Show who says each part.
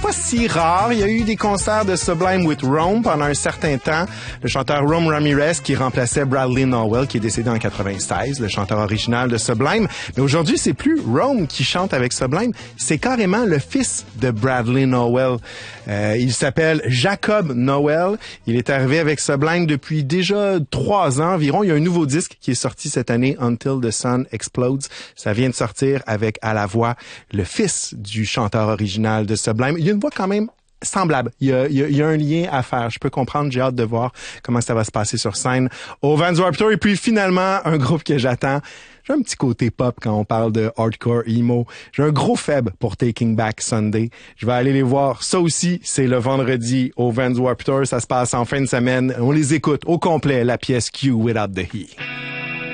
Speaker 1: Pas si rare. Il y a eu des concerts de Sublime with Rome pendant un certain temps. Le chanteur Rome Ramirez qui remplaçait Bradley Nowell, qui est décédé en 96, le chanteur original de Sublime. Mais aujourd'hui, c'est plus Rome qui chante avec Sublime, c'est carrément le fils de Bradley Nowell. Il s'appelle Jacob Nowell. Il est arrivé avec Sublime depuis déjà 3 ans environ. Il y a un nouveau disque qui est sorti cette année, Until the Sun Explodes. Ça vient de sortir avec à la voix le fils du chanteur original de Sublime. Il y a une voix quand même semblable. Il y a un lien à faire. Je peux comprendre. J'ai hâte de voir comment ça va se passer sur scène au Vans Warped Tour. Et puis finalement, un groupe que j'attends. J'ai un petit côté pop quand on parle de hardcore emo. J'ai un gros faible pour Taking Back Sunday. Je vais aller les voir. Ça aussi, c'est le vendredi au Vans Warped Tour. Ça se passe en fin de semaine. On les écoute au complet, la pièce Q Without the He.